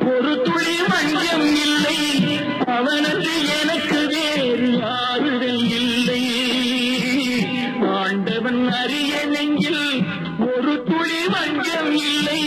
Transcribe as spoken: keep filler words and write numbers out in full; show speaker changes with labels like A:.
A: ஒரு துளி மஞ்சம் இல்லை, அவனது எனக்கு வேறு ஆறுதல் இல்லை. ஆண்டவன் அறிய நெஞ்சில்